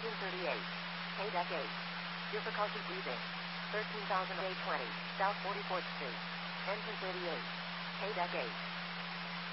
Engine 38. KDEC 8. Difficulty breathing. 13,820. South 44th Street. Engine 38. KDEC 8.